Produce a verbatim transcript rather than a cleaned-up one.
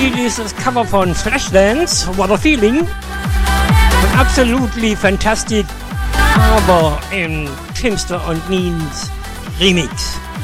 Lied ist das Cover von Flashdance, What a Feeling. Und absolutely fantastic, aber im Kimster und Nins Remix.